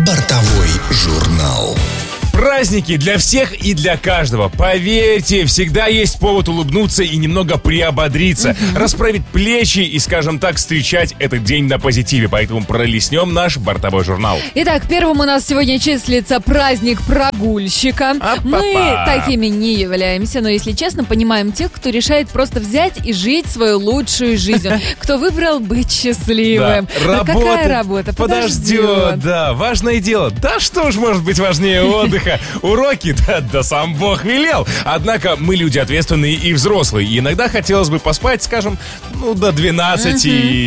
Бортовой журнал. Праздники для всех и для каждого. Поверьте, всегда есть повод улыбнуться и немного приободриться, расправить плечи и, скажем так, встречать этот день на позитиве. Поэтому пролистнем наш бортовой журнал. Итак, первым у нас сегодня числится праздник прогульщика. Мы такими не являемся, но, если честно, понимаем тех, кто решает просто взять и жить свою лучшую жизнь. Кто выбрал быть счастливым. Да. Какая работа? Подождет. Да, важное дело. Да что ж может быть важнее отдыха? Уроки, да сам Бог велел. Однако мы люди ответственные и взрослые. И иногда хотелось бы поспать, скажем, до 12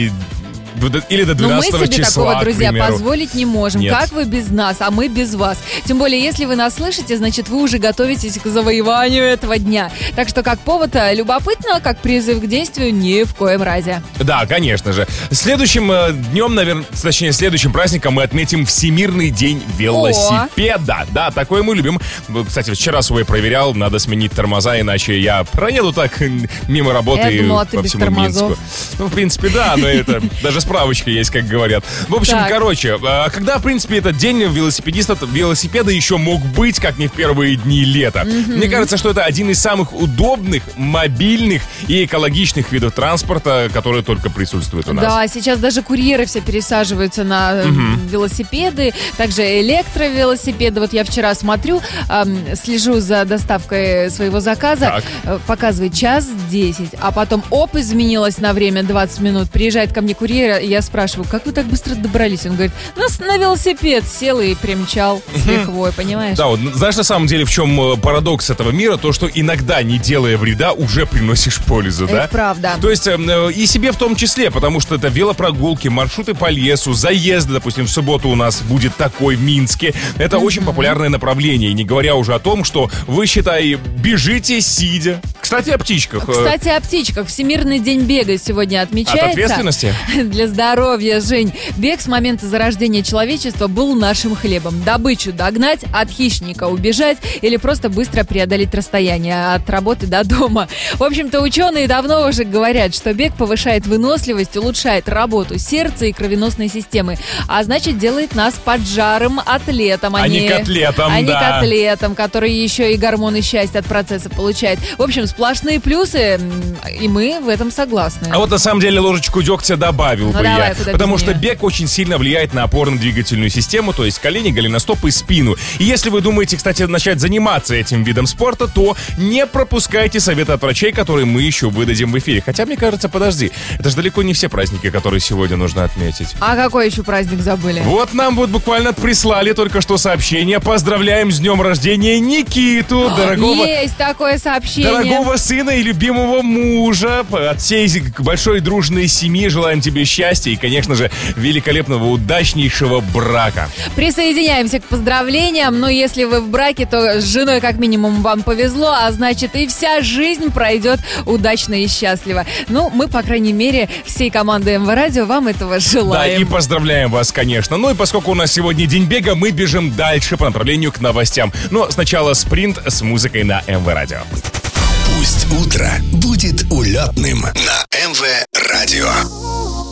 или до 12 числа. Но мы себе такого, друзья, к примеру, позволить не можем. Нет. Как вы без нас, а мы без вас. Тем более, если вы нас слышите, значит, вы уже готовитесь к завоеванию этого дня. Так что, как повод любопытно, как призыв к действию, ни в коем разе. Да, конечно же. Следующим днем, наверное, точнее, следующим праздником мы отметим Всемирный день велосипеда. Да, такой мы любим. Кстати, вчера свой проверял, надо сменить тормоза, иначе я проеду так мимо работы Я думала, ты по без всему тормозов. Минску. Ну, в принципе, да, но это даже справочка есть, как говорят. В общем, Так. короче, когда, в принципе, этот день велосипеда еще мог быть, как не в первые дни лета. Мне кажется, что это один из самых удобных, мобильных и экологичных видов транспорта, которые только присутствуют у нас. Да, сейчас даже курьеры все пересаживаются на велосипеды, также электровелосипеды. Вот я вчера смотрю, слежу за доставкой своего заказа, показывает 1:10, а потом изменилось на время 20 минут. Приезжает ко мне курьер, и я спрашиваю, как вы так быстро добрались? Он говорит, на велосипед сел и примчал с лихвой, понимаешь? Да, вот знаешь, на самом деле, в чем парадокс этого мира? То, что иногда, не делая вреда, уже приносишь пользу, да? Это правда. То есть и себе в том числе, потому что это велопрогулки, маршруты по лесу, заезды, допустим, в субботу у нас будет такой в Минске. Это очень популярное направление, и не говоря уже о том, что вы, считай, бежите сидя. Кстати, о птичках. Кстати, о птичках. Всемирный день бега сегодня отмечается. От ответственности? Для здоровья, Жень. Бег с момента зарождения человечества был нашим хлебом. Добычу догнать, от хищника убежать или просто быстро преодолеть расстояние от работы до дома. В общем-то, ученые давно уже говорят, что бег повышает выносливость, улучшает работу сердца и кровеносной системы, а значит, делает нас поджарым атлетом, а не котлетом, а не котлетом, который еще и гормоны счастья от процесса получает. В общем, сплошные плюсы, и мы в этом согласны. А вот на самом деле ложечку дегтя добавил бы давай, я. куда Потому без что нее? бег очень сильно влияет на опорно-двигательную систему, то есть колени, голеностоп и спину. И если вы думаете, кстати, начать заниматься этим видом спорта, то не пропускайте советы от врачей, которые мы еще выдадим в эфире. Хотя, мне кажется, подожди, это же далеко не все праздники, которые сегодня нужно отметить. А какой еще праздник забыли? Вот нам вот буквально прислали только что сообщение. Поздравляем с днем рождения Никиту, Есть такое сообщение. дорогого сына и любимого мужа. От всей большой дружной семьи желаем тебе счастья и, конечно же, великолепного, удачнейшего брака. Присоединяемся к поздравлениям. Но если вы в браке, то с женой как минимум вам повезло, а значит и вся жизнь пройдет удачно и счастливо. Ну, мы, по крайней мере, всей командой МВ Радио вам этого желаем. Да, и поздравляем вас, конечно. Ну и поскольку у нас сегодня день бега, мы бежим дальше по направлению к новостям. Но сначала спринт с музыкой на МВ Радио. Пусть утро будет улетным на МВ Радио.